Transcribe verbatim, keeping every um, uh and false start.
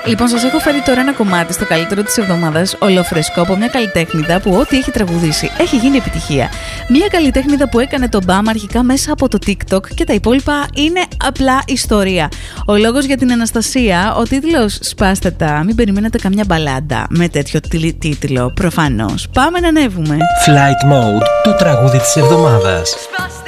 Λοιπόν, σας έχω φέρει τώρα ένα κομμάτι στο καλύτερο της εβδομάδας, ολοφρεσκό, από μια καλλιτέχνηδα που ό,τι έχει τραγουδήσει έχει γίνει επιτυχία. Μια καλλιτέχνηδα που έκανε τον μπαμ αρχικά μέσα από το TikTok και τα υπόλοιπα είναι απλά ιστορία. Ο λόγος για την Αναστασία, ο τίτλος «Σπάστε τα, μην περιμένετε καμιά μπαλάντα» με τέτοιο τίτλο, προφανώς. Πάμε να ανέβουμε. Flight Mode, το τραγούδι της εβδομάδας.